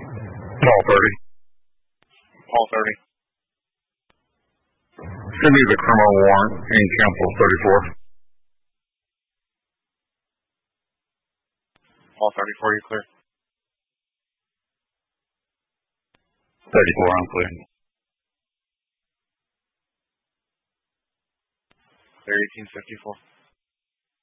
Paul 30. Paul 30. Send me the criminal warrant in Campbell 34. Paul 34, you clear? 34, I'm clear. Clear 1854.